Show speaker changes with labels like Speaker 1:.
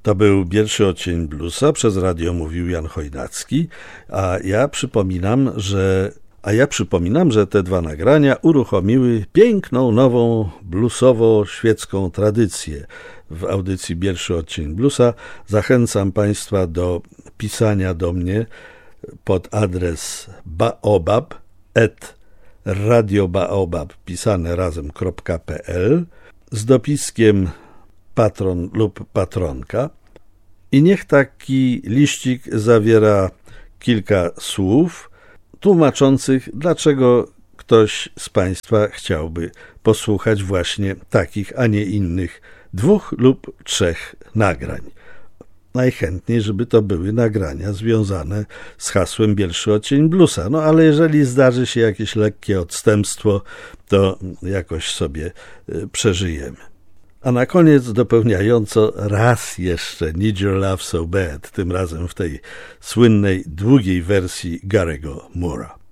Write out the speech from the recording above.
Speaker 1: To był pierwszy odcień bluesa, przez radio mówił Jan Chojnacki, a ja przypominam, że te dwa nagrania uruchomiły piękną, nową, bluesowo-świecką tradycję w audycji Pierwszy odcień bluesa. Zachęcam Państwa do pisania do mnie pod adres baobab@radiobaobab pisane razem.pl z dopiskiem patron lub patronka i niech taki liścik zawiera kilka słów tłumaczących, dlaczego ktoś z Państwa chciałby posłuchać właśnie takich, a nie innych 2 lub 3 nagrań. Najchętniej, żeby to były nagrania związane z hasłem Pierwszy odcień bluesa. No ale jeżeli zdarzy się jakieś lekkie odstępstwo, to jakoś sobie przeżyjemy. A na koniec dopełniająco raz jeszcze Need Your Love So Bad, tym razem w tej słynnej, długiej wersji Gary'ego Moore'a.